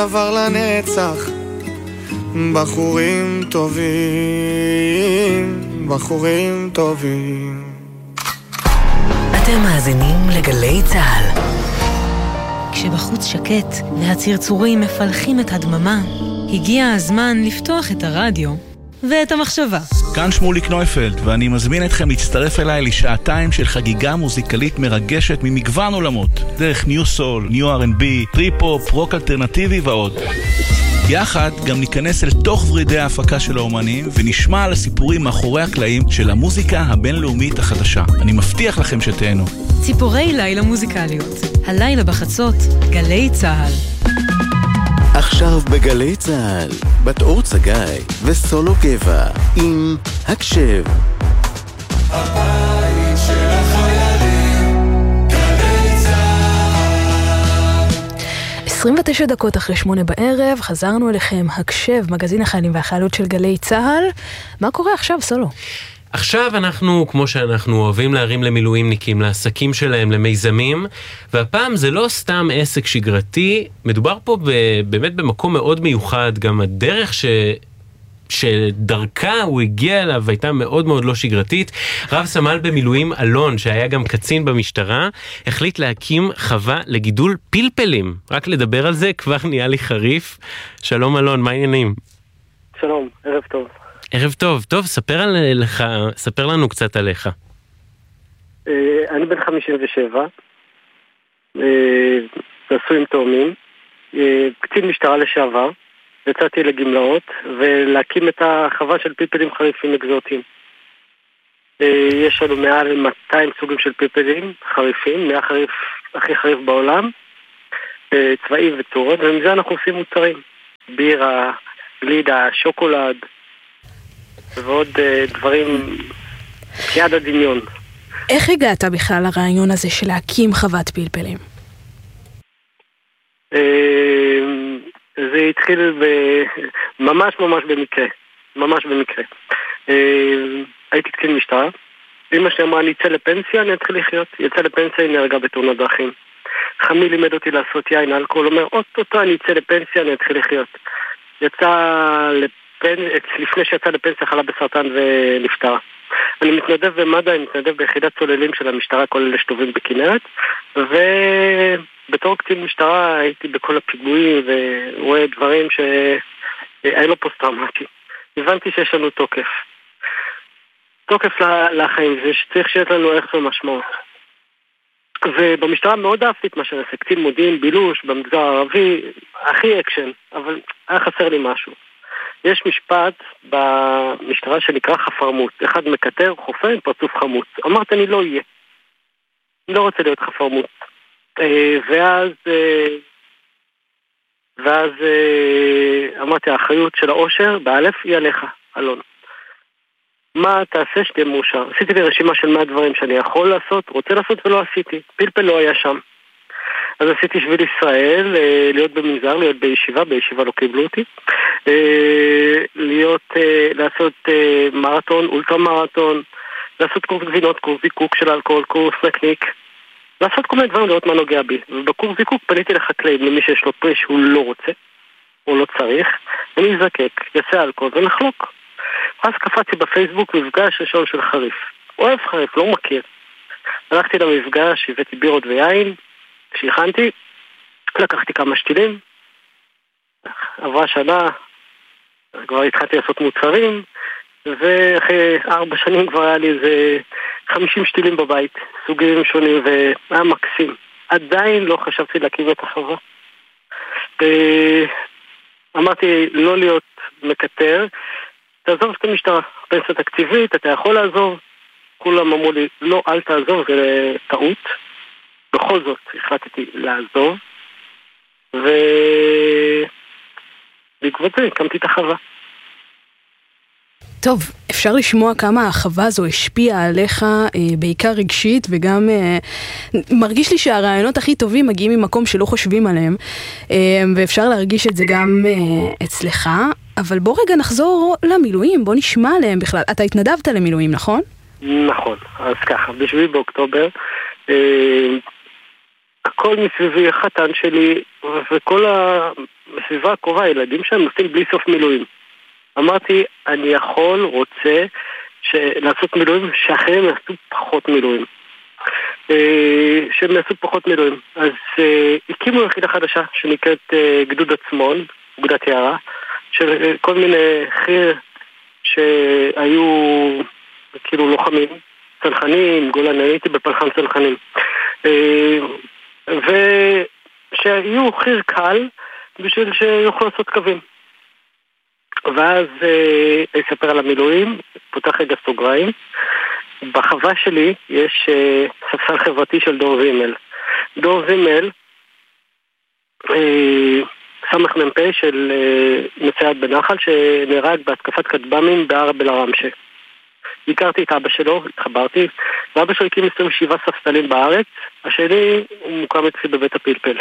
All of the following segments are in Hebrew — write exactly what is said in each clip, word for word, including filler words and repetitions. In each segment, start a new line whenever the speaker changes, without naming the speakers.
עבר לנצח, בחורים טובים, בחורים טובים.
אתם מאזינים לגלי צהל. כשבחוץ שקט והצרצורים מפלחים את הדממה, הגיע הזמן לפתוח את הרדיו ואת המחשבה.
כאן שמוליק נויפלד, ואני מזמין אתכם להצטרף אליי לשעתיים של חגיגה מוזיקלית מרגשת ממגוון עולמות, דרך ניו סול, ניו אר אנד בי, טריפ-הופ, רוק אלטרנטיבי ועוד. יחד גם ניכנס אל תוך ורידי ההפקה של האומנים ונשמע על הסיפורים מאחורי הקלעים של המוזיקה הבינלאומית החדשה. אני מבטיח לכם שתהנו.
ציפורי לילה מוזיקליות, הלילה בחצות, גלי צהל.
עכשיו בגלי צהל, בת אור צגאי וסולו גבע עם הקשב.
הבית של החיילים, גלי צהל.
עשרים ותשע דקות אחרי שמונה בערב, חזרנו אליכם הקשב, מגזין החיילים והחיילות של גלי צהל. מה קורה עכשיו, סולו?
עכשיו אנחנו, כמו שאנחנו אוהבים להרים למילואימניקים, לעסקים שלהם, למיזמים, והפעם זה לא סתם עסק שגרתי, מדובר פה באמת במקום מאוד מיוחד, גם הדרך ש... שדרכה הוא הגיע אליו הייתה מאוד מאוד לא שגרתית. רב סמל במילואים אלון, שהיה גם קצין במשטרה, החליט להקים חווה לגידול פלפלים. רק לדבר על זה כבר נהיה לי חריף. שלום אלון, מה העניינים?
שלום, ערב טוב.
ערב טוב, טוב, ספר עליך, ספר לנו קצת עליך.
אני בן חמישים ושבע, נשוי עם תאומים, קצין משטרה לשעבר, יצאתי לגמלאות, ולהקים את החווה של פלפלים חריפים אקזוטיים. יש לנו מעל מאתיים סוגים של פלפלים חריפים, מהחריף הכי חריף בעולם, צבעים וצורות, ומזה אנחנו עושים מוצרים. בירה, גלידה, שוקולד, ועוד uh, דברים יד הדמיון.
איך הגעת בכלל לרעיון הזה של להקים חוות פלפלים?
Uh, זה התחיל ב... ממש ממש במקרה. ממש במקרה. Uh, הייתי קצין משטרה. אמא שלי אמרה, אני אצא לפנסיה, אני אתחיל לחיות. יצא לפנסיה, היא נהרגה בתאונת דרכים. חמי לימד אותי לעשות יין אלכוהול, אומר, אוטוטו, אני אצא לפנסיה, אני אתחיל לחיות. יצא לפנסיה, לפני שיצא לפנסיה חלה בסרטן ונפטר. אני מתנדב במד"א, אני מתנדב ביחידת צוללים של המשטרה, כל אלה שטובים בכנרת, ובתור קצין משטרה הייתי בכל הפיגועים ורואה דברים שהיה לו פוסט-טראומטי. הבנתי שיש לנו תוקף. תוקף לחיים, זה שצריך שיהיה לנו ערך ומשמעות. ובמשטרה מאוד אהבתי את מה שעשה, קצין מודיעין, בילוש, במגזר הערבי, הכי אקשן, אבל היה חסר לי משהו. יש משפט במשטרה שנקרא חפרמוט. אחד מקטר, חופה עם פרצוף חמוץ. אמרת, אני לא אהיה. אני לא רוצה להיות חפרמוט. ואז, ואז אמרתי, האחריות של האושר, באלף, היא עליך, אלון. מה תעשה שתהיה מאושר? עשיתי לי רשימה של מה הדברים שאני יכול לעשות, רוצה לעשות ולא עשיתי. פלפל לא היה שם. אז עשיתי שביל ישראל, להיות במנזר, להיות בישיבה, בישיבה לא קיבלו אותי, להיות, לעשות מרתון, אולטרה מרתון, לעשות קורס גבינות, קורס זיקוק של אלכוהול, קורס נקניק, לעשות כל מיני דברים, לראות מה נוגע בי. ובקורס זיקוק פניתי לחקלאים, למי שיש לו פרי שהוא לא רוצה, או לא צריך, אני אזקק, יעשה אלכוהול ונחלוק. אז קפצתי בפייסבוק מפגש ראשון של חריף. אוהב חריף, לא מכיר. הלכתי למפגש, הבאתי בירות ויין, כשהכנתי, לקחתי כמה שתילים, עברה שנה, כבר התחלתי לעשות מוצרים, ואחרי ארבע שנים כבר היה לי איזה חמישים שתילים בבית, סוגים שונים, והיה מקסים. עדיין לא חשבתי להקים את החווה. אמרתי לא להיות מקטר, תעזוב את המשטרה, פנסיה תקציבית, אתה יכול לעזוב. כולם אמרו לי, לא, אל תעזוב, זה טעות. בכל זאת החלטתי לעזוב, ובעקבות זה הקמתי את החווה.
טוב, אפשר לשמוע כמה החווה הזו השפיעה עליך, בעיקר רגשית, וגם מרגיש לי שהרעיונות הכי טובים מגיעים ממקום שלא חושבים עליהם, ואפשר להרגיש את זה גם אצלך, אבל בוא רגע נחזור למילואים, בוא נשמע עליהם בכלל. אתה התנדבת למילואים, נכון?
נכון, אז ככה, בשביל באוקטובר, הכל מסביבי, החתן שלי, וכל בסביבה הקרובה, הילדים שהם נוסעים בלי סוף מילואים. אמרתי, אני יכול, רוצה, לעשות מילואים שאחרים יעשו פחות מילואים. שהם יעשו פחות מילואים. אז הקימו יחידה חדשה שנקראת גדוד עצמון, גדוד יערה, של כל מיני חיר שהיו כאילו לוחמים, צנחנים, גולן, הייתי בפלחן צנחנים. ושהיו חיר קל בשביל שיוכלו לעשות קווים. ואז אני אספר על המילואים, פותח רגע סוגריים. בחווה שלי יש ספסל חברתי של דור זימל. דור זימל, סמך מ"פ של מצייד בנחל שנהרג בהתקפת כטב"מים בערב אל-עראמשה. הכרתי את אבא שלו, התחברתי, ואבא שלו הקים עשרים ושבעה ספסלים בארץ, השני הוא מוקם אצלי בבית הפלפל.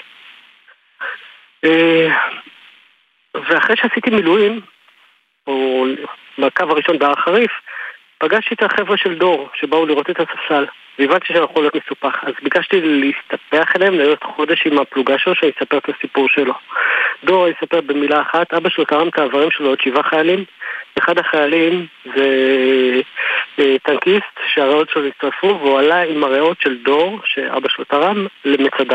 ואחרי שעשיתי מילואים, או בקו הראשון בהר חריף, פגשתי את החבר'ה של דור שבאו לראות את הספסל, והבנתי שאני יכול להיות מסופח, אז ביקשתי להסתפח אליהם, להיות חודש עם הפלוגה שלו, שאני אספר את הסיפור שלו. דור יספר במילה אחת, אבא שלו תרם את העברים שלו עוד שבעה חיילים, אחד החיילים זה טנקיסט שהריאות שלו נצטרפו, והוא עלה עם הריאות של דור שאבא שלו תרם למצדה.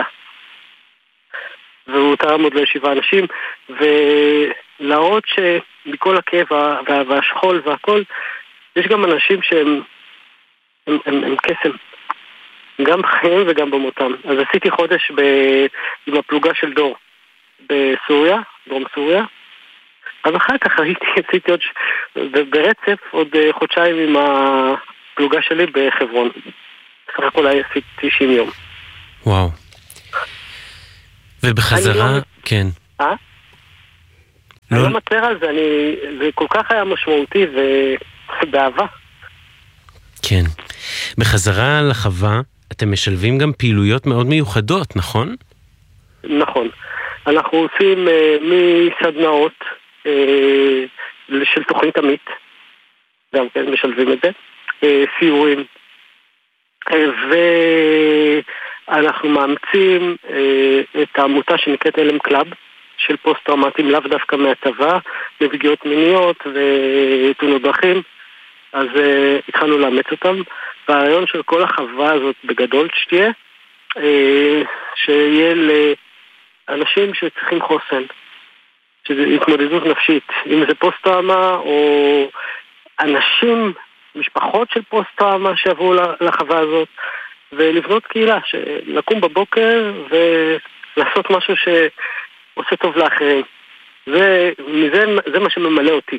והוא תרם עוד לשבעה אנשים, ולהראות שמכל הכאב והשכול והכל, יש גם אנשים שהם הם, הם, הם קסם, גם בחיים וגם במותם. אז עשיתי חודש ב, עם הפלוגה של דור בסוריה, דרום סוריה, אז אחר כך הייתי, עשיתי עוד, ברצף עוד חודשיים עם הפלוגה שלי בחברון. סך הכל היה עשיתי תשעים יום.
וואו. ובחזרה,
לא...
כן.
אה? לא... אני לא מצר על זה, אני... זה כל כך היה משמעותי ובאהבה.
כן. בחזרה לחווה, אתם משלבים גם פעילויות מאוד מיוחדות, נכון?
נכון. אנחנו עושים uh, מסדנאות uh, של תוכנית עמית, גם כן משלבים את זה, uh, סיורים, uh, ואנחנו מאמצים uh, את העמותה שנקראת אלם קלאב, של פוסט-טראומטיים לאו דווקא מהצבא, מפגיעות מיניות ותאונות דרכים, אז uh, התחלנו לאמץ אותם, והרעיון של כל החווה הזאת בגדול שתהיה, uh, שיהיה לאנשים שצריכים חוסן, שזה התמודדות נפשית, אם זה פוסט-טראומה או אנשים, משפחות של פוסט-טראומה שעברו לחווה הזאת, ולבנות קהילה, לקום בבוקר ולעשות משהו שעושה טוב לאחרים. זה, זה, זה מה שממלא אותי.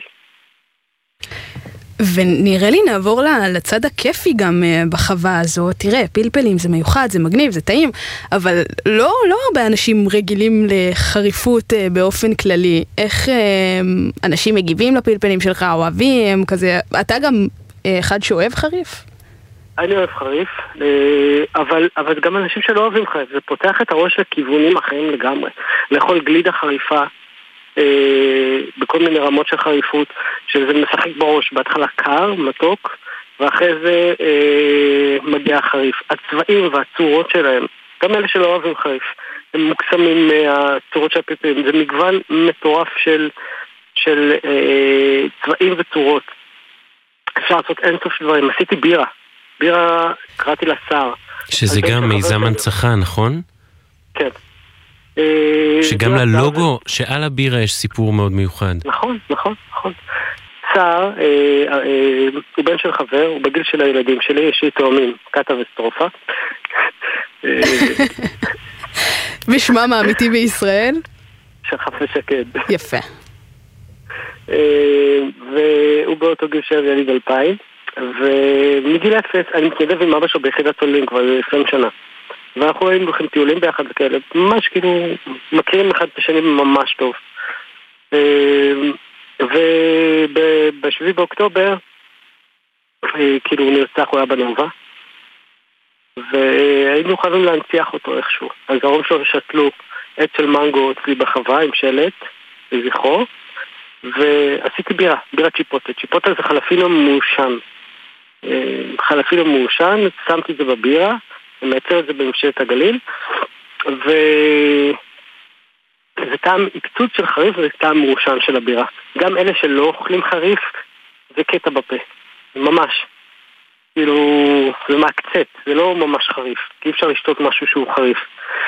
ונראה לי נעבור לצד הכיפי גם בחווה הזו. תראה, פלפלים זה מיוחד, זה מגניב, זה טעים, אבל לא, לא הרבה אנשים רגילים לחריפות באופן כללי. איך אנשים מגיבים לפלפלים שלך, אוהבים, כזה, אתה גם אחד שאוהב חריף?
אני אוהב חריף, אבל, אבל גם אנשים שלא אוהבים חריף, זה פותח את הראש לכיוונים אחרים לגמרי. לאכול גלידה חריפה, בכל מיני רמות של חריפות, שזה משחק בראש, בהתחלה קר, מתוק, ואחרי זה אה, מגיע חריף. הצבעים והצורות שלהם, גם אלה שלא אוהבים חריף, הם מוקסמים מהצורות של הפלפלים. זה מגוון מטורף של, של אה, צבעים וצורות. אפשר לעשות אינסוף של דברים. עשיתי בירה. בירה, קראתי לשר.
שזה גם מיזם הנצחה, נכון?
כן.
שגם ללוגו, שעל הבירה יש סיפור מאוד מיוחד.
נכון, נכון, נכון. סער, הוא בן של חבר, הוא בגיל של הילדים שלי, יש לי תאומים, קטה וסטרופה.
ושמם האמיתי בישראל?
שחף ושקד.
יפה.
והוא באותו גיל של יליד אלפיים, ומגיל אפס, אני מתנדב עם אבא שלו ביחידת צוללים כבר עשרים שנה. ואנחנו היינו הולכים טיולים ביחד וכאלה, ממש כאילו מכירים אחד את השני ממש טוב. ובשביעי באוקטובר, כאילו הוא נרצח, הוא היה בנובה, והיינו חייבים להנציח אותו איכשהו. אז ההורים שלו שתלו עץ של מנגו אצלי בחווה עם שלט לזכרו, ועשיתי בירה, בירה צ'יפוטה. צ'יפוטה זה חלפינו מעושן. חלפינו מעושן, שמתי את זה בבירה, אני מייצר את זה בממשלת הגליל, זה טעם עקצות של חריף וזה טעם מרושם של הבירה. גם אלה שלא אוכלים חריף, זה קטע בפה. ממש. כאילו, זה מעקצת, זה לא ממש חריף. כי אי אפשר לשתות משהו שהוא חריף.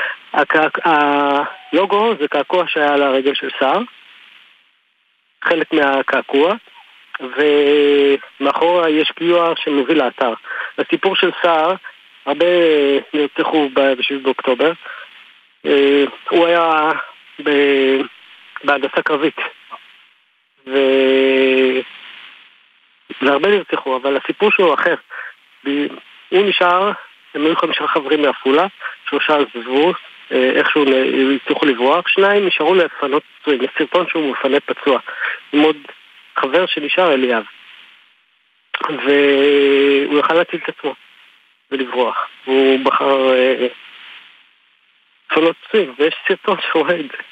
הלוגו זה קעקוע שהיה על הרגל של סער. חלק מהקעקוע. ומאחורה יש קיו אר שמוביל לאתר. הסיפור של סער, הרבה נרצחו ב-שבעה באוקטובר. הוא היה בהנדסה קרבית. והרבה נרצחו, אבל הסיפור שהוא אחר. הוא נשאר, הם היו חמישה חברים מעפולה, שלושה עזבו, איכשהו הצליחו לברוח, שניים נשארו לפנות פצועים, לסרטון שהוא מפנה פצוע. עם עוד חבר שנשאר אליאב. והוא יכל להציל את עצמו ולברוח. והוא בחר לפנות פצועים, ויש סרטון שרואה את זה.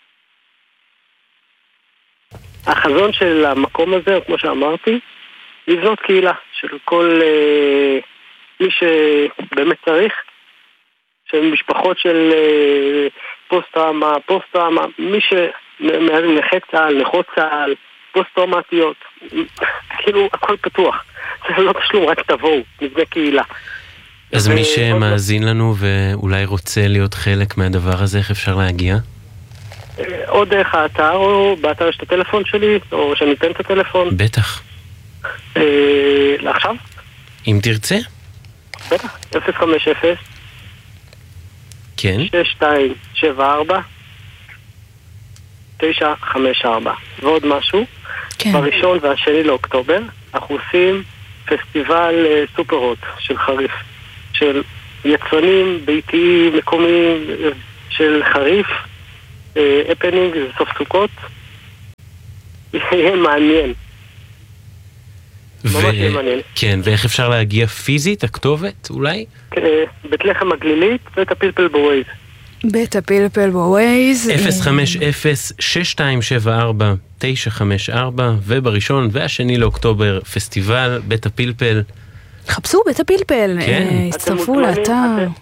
החזון של המקום הזה, כמו שאמרתי, לבנות קהילה של כל אה, מי שבאמת צריך, של משפחות של אה, פוסט-טראומה, פוסט-טראומה, מי שנכה צה"ל, נכות צה"ל, פוסט-טראומטיות, כאילו הכל פתוח. זה לא תשלום, רק תבואו, נבנה קהילה.
אז ו... מי שמאזין לנו ואולי רוצה להיות חלק מהדבר הזה, איך אפשר להגיע?
או דרך האתר, או באתר יש את הטלפון שלי, או שאני אתן את הטלפון.
בטח.
אה, לעכשיו?
אם תרצה.
בטח, אפס חמש אפס
כן.
שש שתיים שבע ארבע תשע חמש ארבע. ועוד משהו,
כן.
בראשון והשני לאוקטובר, אנחנו עושים פסטיבל אה, סופר-הוט של חריף, של יצרנים ביתיים, מקומיים, של חריף, הפנינג, זה סוף סוכות. יהיה מעניין. ממש יהיה מעניין.
כן, ואיך אפשר להגיע פיזית, הכתובת אולי?
בית לחם הגלילית, בית הפלפל בווייז.
בית הפלפל בווייז.
אפס חמש אפס שש שתיים שבע ארבע תשע חמש ארבע, ובראשון והשני לאוקטובר פסטיבל בית הפלפל.
חפשו בית הפלפל, הצטרפו לאתר.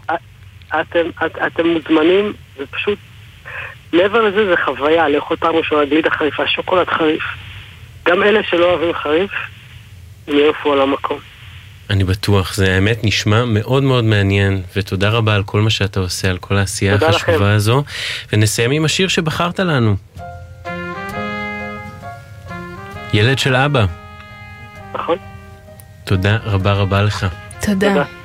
אתם מוזמנים, זה פשוט מעבר לזה זה חוויה, לאכול פעם ראשונה גלידה חריפה, שוקולד חריף. גם אלה שלא אוהבים חריף, הם יעפו על המקום.
אני בטוח, זה האמת נשמע מאוד מאוד מעניין, ותודה רבה על כל מה שאתה עושה, על כל העשייה החשובה לכם. הזו. ונסיים עם השיר שבחרת לנו. ילד של אבא.
נכון.
תודה רבה רבה לך.
תודה. תודה.